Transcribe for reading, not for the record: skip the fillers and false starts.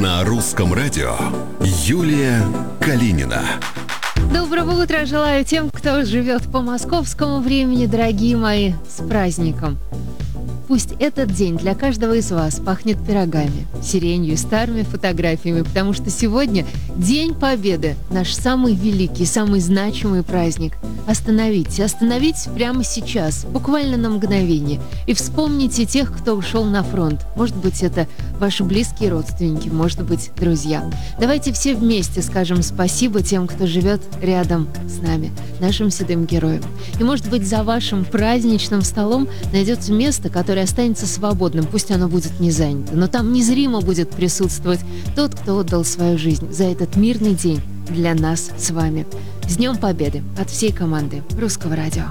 На русском радио Юлия Калинина. Доброго утра желаю тем, кто живет по московскому времени, дорогие мои, с праздником. Пусть этот день для каждого из вас пахнет пирогами, сиренью, старыми фотографиями, потому что сегодня День Победы, наш самый великий, самый значимый праздник. Остановитесь прямо сейчас, буквально на мгновение, и вспомните тех, кто ушел на фронт. Может быть, это ваши близкие родственники, может быть, друзья. Давайте все вместе скажем спасибо тем, кто живет рядом с нами, нашим седым героям. И, может быть, за вашим праздничным столом найдется место, которое останется свободным, пусть оно будет не занято, но там незримо будет присутствовать тот, кто отдал свою жизнь за этот мирный день для нас с вами. С Днем Победы от всей команды Русского радио.